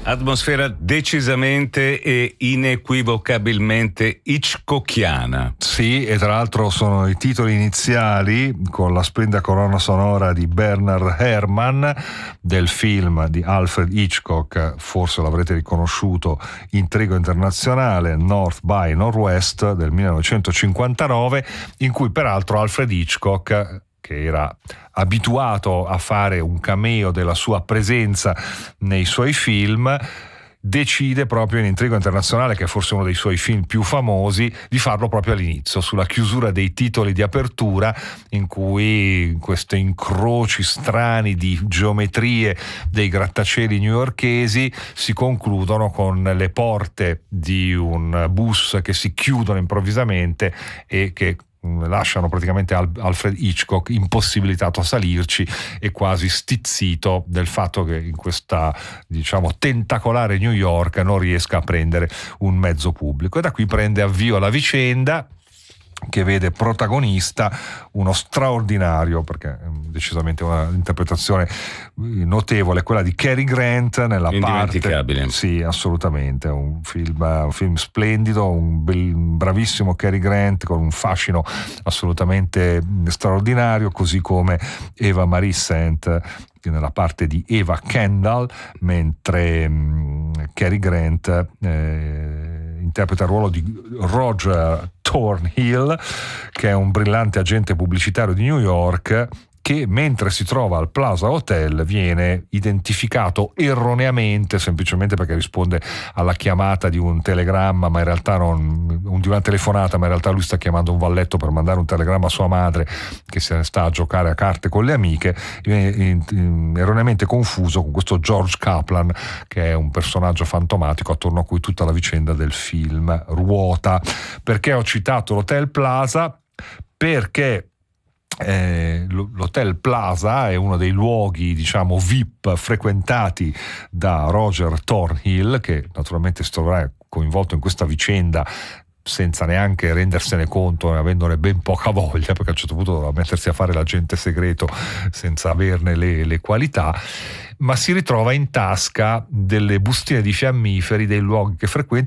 Atmosfera decisamente e inequivocabilmente hitchcockiana. Sì, e tra l'altro sono i titoli iniziali con la splendida colonna sonora di Bernard Herrmann del film di Alfred Hitchcock, forse l'avrete riconosciuto, Intrigo internazionale, North by Northwest del 1959, in cui peraltro Alfred Hitchcock, che era abituato a fare un cameo della sua presenza nei suoi film, decide proprio in Intrigo internazionale, che è forse uno dei suoi film più famosi, di farlo proprio all'inizio, sulla chiusura dei titoli di apertura, in cui questi incroci strani di geometrie dei grattacieli newyorkesi si concludono con le porte di un bus che si chiudono improvvisamente e che lasciano praticamente Alfred Hitchcock impossibilitato a salirci e quasi stizzito del fatto che in questa, diciamo, tentacolare New York non riesca a prendere un mezzo pubblico. E da qui prende avvio la vicenda, che vede protagonista uno straordinario, perché è decisamente una interpretazione notevole, quella di Cary Grant nella indimenticabile. parte. Sì, assolutamente, un film splendido, un bravissimo Cary Grant con un fascino assolutamente straordinario, così come Eva Marie Saint nella parte di Eva Kendall, mentre Cary Grant interpreta il ruolo di Roger Thornhill, che è un brillante agente pubblicitario di New York, che mentre si trova al Plaza Hotel viene identificato erroneamente, semplicemente perché risponde alla chiamata di un telegramma, ma in realtà di una telefonata, ma in realtà lui sta chiamando un valletto per mandare un telegramma a sua madre che se ne sta a giocare a carte con le amiche, viene erroneamente confuso con questo George Kaplan, che è un personaggio fantomatico attorno a cui tutta la vicenda del film ruota. Perché ho citato l'Hotel Plaza? Perché l'Hotel Plaza è uno dei luoghi, diciamo, VIP frequentati da Roger Thornhill, che naturalmente si troverà coinvolto in questa vicenda senza neanche rendersene conto, avendone ben poca voglia, perché a un certo punto doveva mettersi a fare l'agente segreto senza averne le qualità, ma si ritrova in tasca delle bustine di fiammiferi dei luoghi che frequenta